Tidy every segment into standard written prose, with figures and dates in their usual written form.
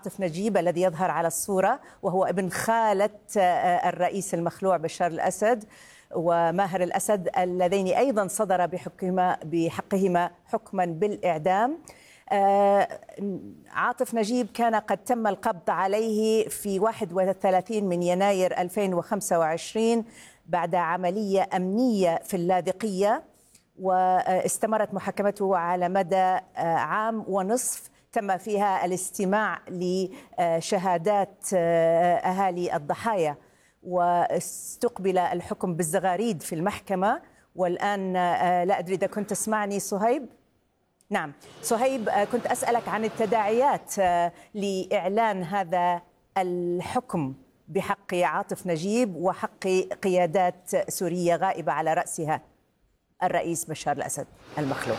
عاطف نجيب الذي يظهر على الصورة، وهو ابن خالة الرئيس المخلوع بشار الأسد وماهر الأسد، اللذين أيضا صدر بحقهما حكما بالإعدام. عاطف نجيب كان قد تم القبض عليه في 31 من يناير 2025 بعد عملية أمنية في اللاذقية، واستمرت محاكمته على مدى عام ونصف، تم فيها الاستماع لشهادات أهالي الضحايا، واستقبل الحكم بالزغاريد في المحكمة. والآن لا أدري إذا كنت تسمعني صهيب. نعم صهيب، كنت أسألك عن التداعيات لإعلان هذا الحكم بحق عاطف نجيب وحق قيادات سورية غائبة على رأسها الرئيس بشار الأسد المخلوع.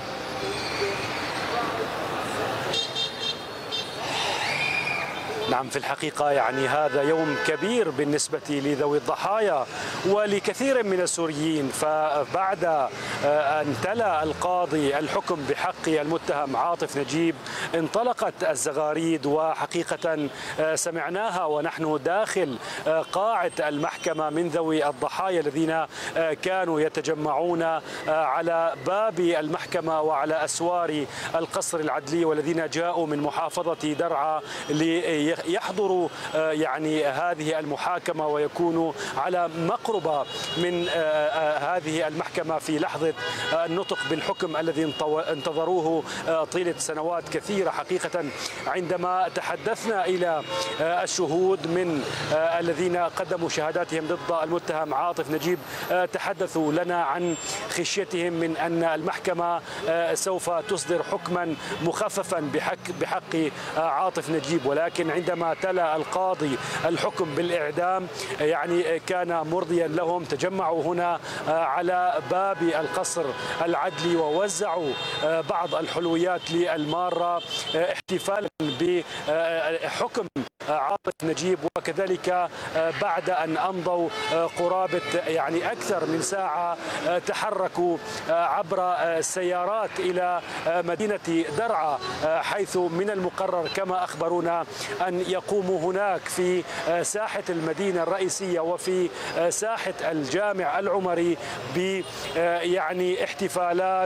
نعم، في الحقيقة يعني هذا يوم كبير بالنسبة لذوي الضحايا ولكثير من السوريين، فبعد أن تلا القاضي الحكم بحق المتهم عاطف نجيب انطلقت الزغاريد، وحقيقة سمعناها ونحن داخل قاعة المحكمة من ذوي الضحايا الذين كانوا يتجمعون على باب المحكمة وعلى أسوار القصر العدلي، والذين جاءوا من محافظة درعا يحضروا يعني هذه المحاكمة ويكونوا على مقربة من هذه المحكمة في لحظة النطق بالحكم الذي انتظروه طيلة سنوات كثيرة. حقيقة عندما تحدثنا إلى الشهود من الذين قدموا شهاداتهم ضد المتهم عاطف نجيب، تحدثوا لنا عن خشيتهم من أن المحكمة سوف تصدر حكما مخففا بحق عاطف نجيب، ولكن عندما تلا القاضي الحكم بالإعدام يعني كان مرضيا لهم. تجمعوا هنا على باب القصر العدلي ووزعوا بعض الحلويات للمارة احتفالا بحكم عاطف نجيب، وكذلك بعد أن أمضوا قرابة يعني أكثر من ساعة تحركوا عبر السيارات إلى مدينة درعا، حيث من المقرر كما أخبرونا أن يقوموا هناك في ساحة المدينة الرئيسية وفي ساحة الجامع العمري ب يعني احتفالات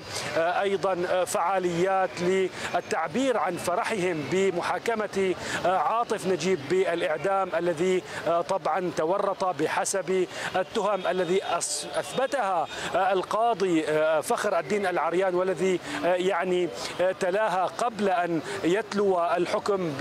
وأيضا فعاليات للتعبير عن فرحهم بمحاكمة عاطف نجيب بالإعدام، الذي طبعا تورط بحسب التهم الذي أثبتها القاضي فخر الدين العريان، والذي يعني تلاها قبل أن يتلو الحكم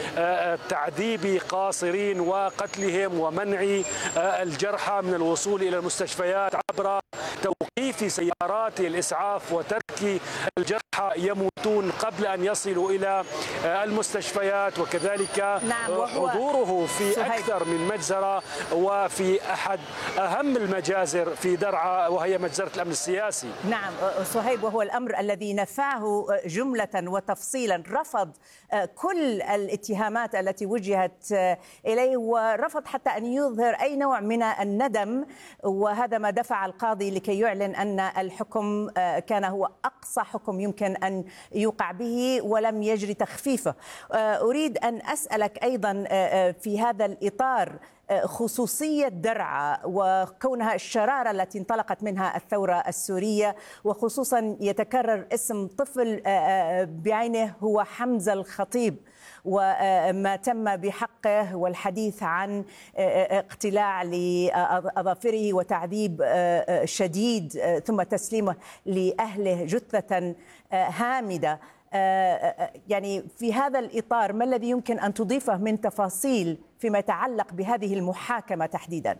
بتعذيب قاصرين وقتلهم ومنع الجرحى من الوصول إلى المستشفيات عبر توقيف سيارات الإسعاف وترك الجرحى يموتون قبل أن يصلوا إلى المستشفيات، وكذلك حضوره في أكثر من مجزرة وفي أحد أهم المجازر في درعا وهي مجزرة الأمن السياسي. نعم صهيب، وهو الأمر الذي نفاه جملة وتفصيلا، رفض كل الاتهامات التي وجهت إليه، ورفض حتى أن يظهر أي نوع من الندم، وهذا ما دفع القاضي لكي يعلن أن الحكم كان هو أقصى حكم يمكن أن يوقع به ولم يجري تخفيفه. أريد أن أسألك أيضا في هذا الإطار خصوصية درعا وكونها الشرارة التي انطلقت منها الثورة السورية، وخصوصا يتكرر اسم طفل بعينه هو حمزة الخطيب وما تم بحقه، والحديث عن اقتلاع لأظافره وتعذيب شديد ثم تسليمه لأهله جثة هامدة. يعني في هذا الإطار ما الذي يمكن أن تضيفه من تفاصيل فيما يتعلق بهذه المحاكمة تحديداً؟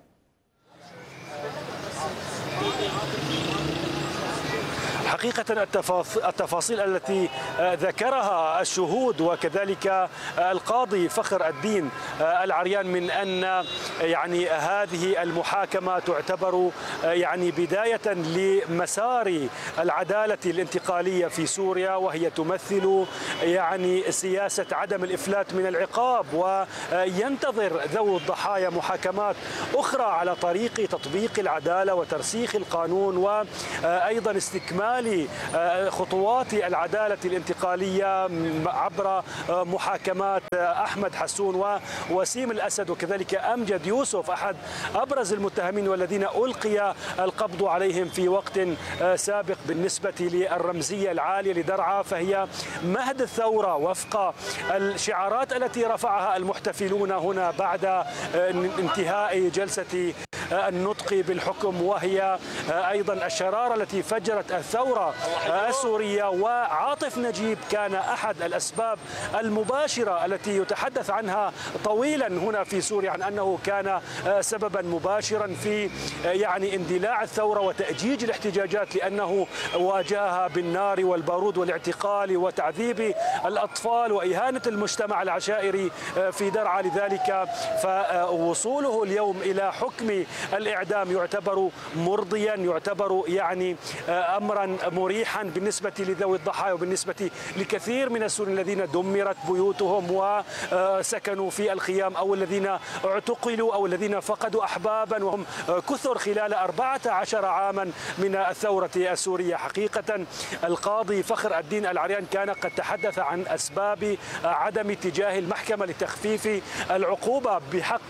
حقيقة التفاصيل التي ذكرها الشهود وكذلك القاضي فخر الدين العريان من أن يعني هذه المحاكمة تعتبر يعني بداية لمسار العدالة الانتقالية في سوريا، وهي تمثل يعني سياسة عدم الإفلات من العقاب، وينتظر ذوي الضحايا محاكمات أخرى على طريق تطبيق العدالة وترسيخ القانون، وأيضا استكمال خلال خطوات العدالة الانتقالية عبر محاكمات أحمد حسون ووسيم الأسد وكذلك أمجد يوسف أحد أبرز المتهمين والذين ألقي القبض عليهم في وقت سابق. بالنسبة للرمزية العالية لدرعا فهي مهد الثورة وفق الشعارات التي رفعها المحتفلون هنا بعد انتهاء جلسة النطق بالحكم، وهي أيضا الشرارة التي فجرت الثورة السورية. وعاطف نجيب كان أحد الأسباب المباشرة التي يتحدث عنها طويلا هنا في سوريا عن أنه كان سببا مباشرا في اندلاع الثورة وتأجيج الاحتجاجات، لأنه واجهها بالنار والبارود والاعتقال وتعذيب الأطفال وإهانة المجتمع العشائري في درعا. لذلك فوصوله اليوم إلى حكم الإعدام يعتبر مرضيا، يعتبر أمرا مريحا بالنسبة لذوي الضحايا وبالنسبة لكثير من السوريين الذين دمرت بيوتهم وسكنوا في الخيام أو الذين اعتقلوا أو الذين فقدوا أحبابا، وهم كثر خلال 14 عاما من الثورة السورية. حقيقة القاضي فخر الدين العريان كان قد تحدث عن أسباب عدم اتجاه المحكمة لتخفيف العقوبة بحق.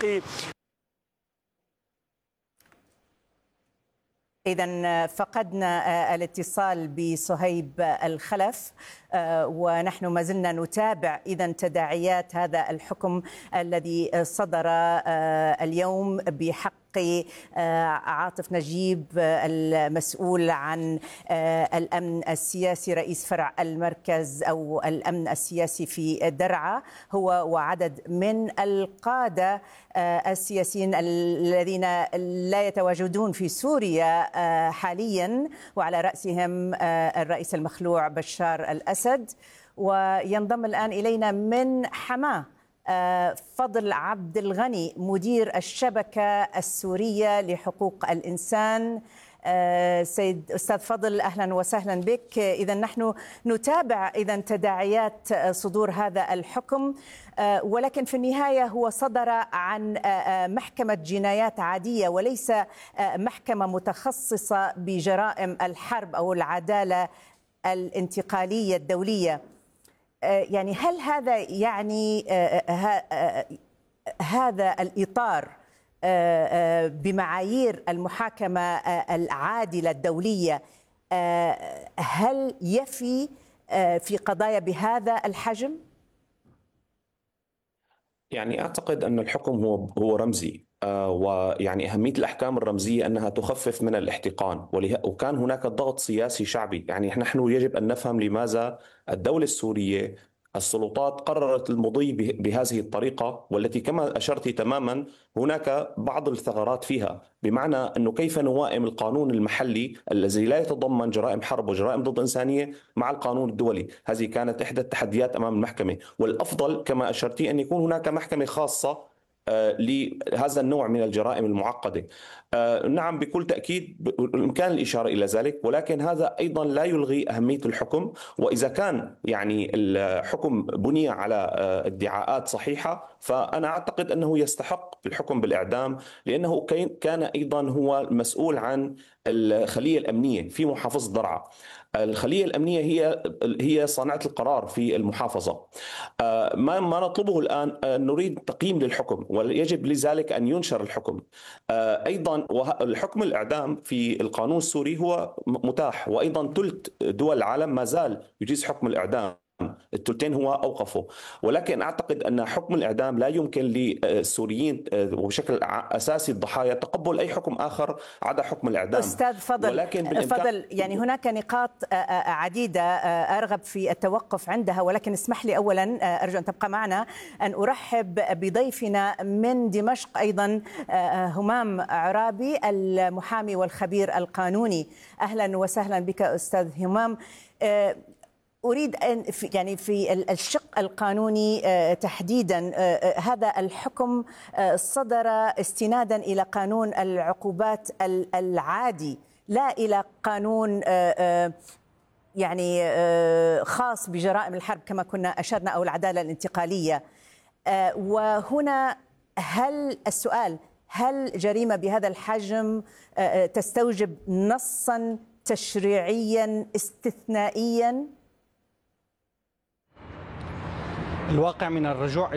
إذا فقدنا الاتصال بصهيب الخلف، ونحن ما زلنا نتابع إذا تداعيات هذا الحكم الذي صدر اليوم بحق عاطف نجيب المسؤول عن الأمن السياسي رئيس فرع المركز أو الأمن السياسي في درعا، هو وعدد من القادة السياسيين الذين لا يتواجدون في سوريا حاليا، وعلى رأسهم الرئيس المخلوع بشار الأسد. وينضم الآن إلينا من حماة فضل عبد الغني مدير الشبكة السورية لحقوق الإنسان. سيد أستاذ فضل، أهلا وسهلا بك. إذا نحن نتابع تداعيات صدور هذا الحكم، ولكن في النهاية هو صدر عن محكمة جنايات عادية وليس محكمة متخصصة بجرائم الحرب أو العدالة الانتقالية الدولية. هل هذا هذا الإطار بمعايير المحاكمة العادلة الدولية هل يفي في قضايا بهذا الحجم؟ أعتقد أن الحكم هو رمزي، أهمية الأحكام الرمزية أنها تخفف من الاحتقان، وكان هناك ضغط سياسي شعبي. نحن يجب أن نفهم لماذا الدولة السورية السلطات قررت المضي بهذه الطريقة، والتي كما أشرت تماما هناك بعض الثغرات فيها، بمعنى أنه كيف نوائم القانون المحلي الذي لا يتضمن جرائم حرب وجرائم ضد إنسانية مع القانون الدولي. هذه كانت إحدى التحديات أمام المحكمة، والأفضل كما أشرتي أن يكون هناك محكمة خاصة لهذا النوع من الجرائم المعقدة. نعم، بكل تأكيد بإمكان الإشارة إلى ذلك، ولكن هذا أيضا لا يلغي أهمية الحكم. وإذا كان الحكم بني على ادعاءات صحيحة، فأنا أعتقد أنه يستحق الحكم بالإعدام، لأنه كان أيضا هو المسؤول عن الخلية الأمنية في محافظة درعا. الخلية الأمنية هي صانعة القرار في المحافظة. ما نطلبه الآن نريد تقييم للحكم، ويجب لذلك أن ينشر الحكم. أيضا الحكم الإعدام في القانون السوري هو متاح، وأيضا ثلث دول العالم ما زال يجيز حكم الإعدام، الثلثين هو أوقفه. ولكن أعتقد أن حكم الإعدام لا يمكن للسوريين وبشكل أساسي الضحايا تقبل أي حكم آخر عدا حكم الإعدام. أستاذ فضل، هناك نقاط عديدة أرغب في التوقف عندها، ولكن اسمح لي أولا أرجو أن تبقى معنا أن أرحب بضيفنا من دمشق أيضا همام عرابي المحامي والخبير القانوني. أهلا وسهلا بك أستاذ همام. أريد أن في الشق القانوني تحديدا، هذا الحكم صدر استنادا إلى قانون العقوبات العادي، لا إلى قانون خاص بجرائم الحرب كما كنا أشرنا أو العدالة الانتقالية. وهنا هل جريمة بهذا الحجم تستوجب نصا تشريعيا استثنائيا؟ الواقع من الرجوع